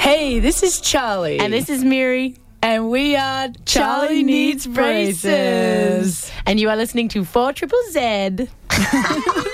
Hey, this is Charlie. And this is Miri. And we are Charlie Needs Braces. And you are listening to 4ZZZ.